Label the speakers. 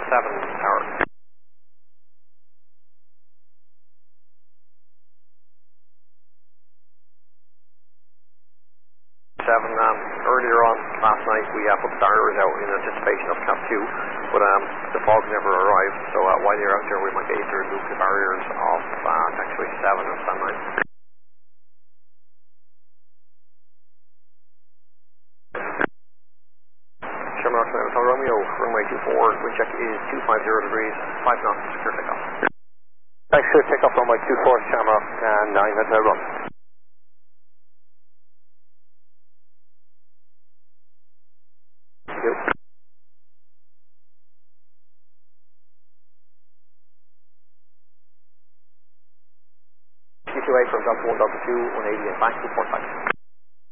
Speaker 1: Tower. 7, earlier on last night we put starters out in anticipation of Cap 2, but the fog never arrived, so while you're out there we might get you to remove the barriers off actually 7 and stand 9. Shamrock Hotel Romeo, runway 24, wind check is 250 degrees, 5 knots, secure takeoff.
Speaker 2: Thanks, secure takeoff, runway 24, Shamrock, and 9 Hotel Run. Thank you.
Speaker 1: Q28 from Delta 1, Delta 2, 180 and back, report back.